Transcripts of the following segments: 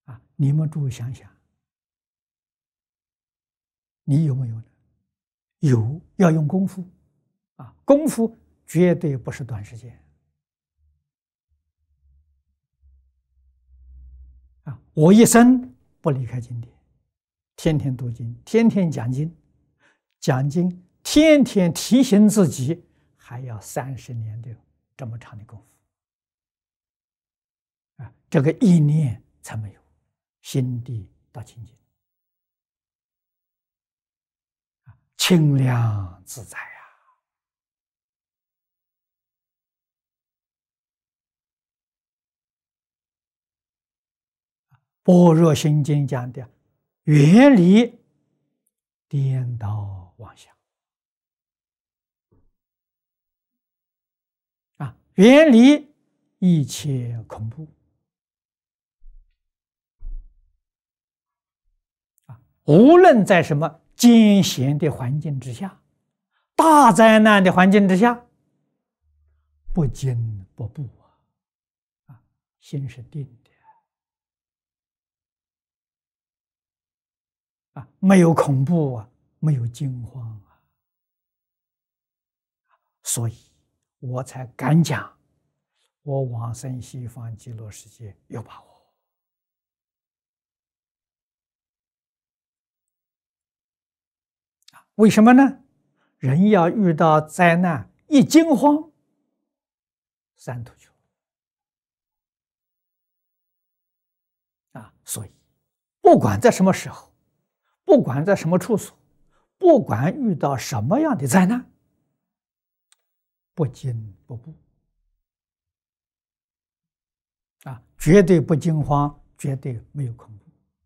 你们诸位想想，你有没有呢？有，要用功夫功夫绝对不是短时间我一生不离开经典，天天读经，天天讲经，讲经天天提醒自己，还要30年的这么长的功夫这个一念才没有，心地到清净清凉自在般若心经讲的远离颠倒妄想远离一切恐怖无论在什么艰险的环境之下，大灾难的环境之下，不惊不怖心是定的没有恐怖没有惊慌所以我才敢讲，我往生西方极乐世界有把握为什么呢？人要遇到灾难一惊慌，三途去所以不管在什么时候，不管在什么处所，不管遇到什么样的灾难，不惊不怖绝对不惊慌，绝对没有恐怖。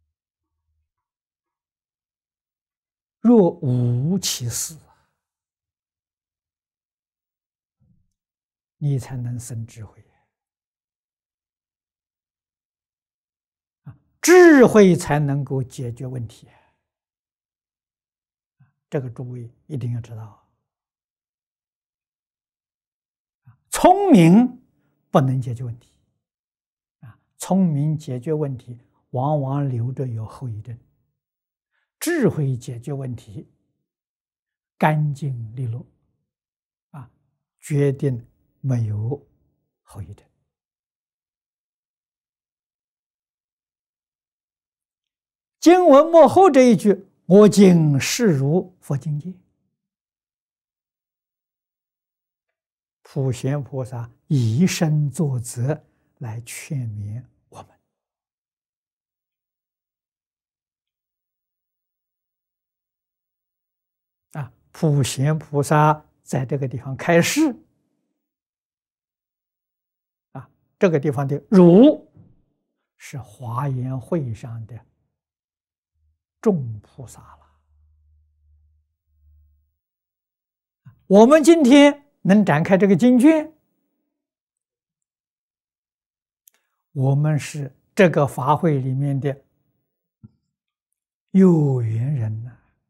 若无其事，你才能生智慧智慧才能够解决问题这个诸位一定要知道聪明不能解决问题聪明解决问题往往留着有后遗症，智慧解决问题干净利落决定没有后遗症。经文末后这一句，我今示如佛境界，普贤菩萨以身作则来劝勉我们普贤菩萨在这个地方开示这个地方的如是华严会上的众菩萨了。我们今天能展开这个经卷，我们是这个法会里面的有缘人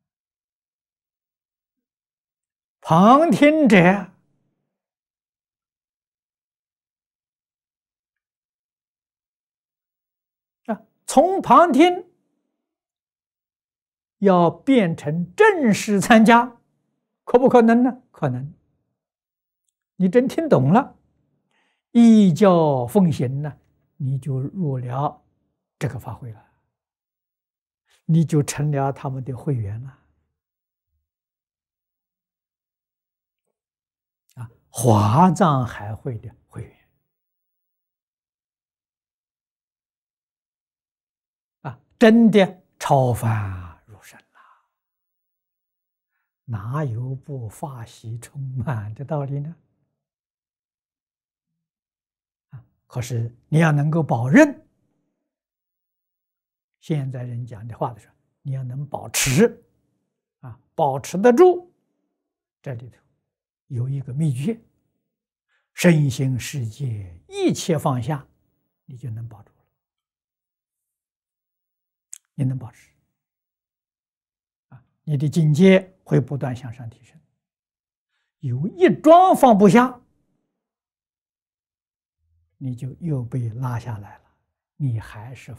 旁听者从旁听要变成正式参加，可不可能呢？可能。你真听懂了，依教奉行呢，你就入了这个法会了，你就成了他们的会员了华藏海会的会员真的超凡入圣了，哪有不法喜充满的道理呢？可是你要能够保任，现在人讲的话的时候，你要能保持保持得住，这里头有一个秘诀，身心世界一切放下，你就能保住了，你能保持你的境界会不断向上提升。有一桩放不下，你就又被拉下来了，你还是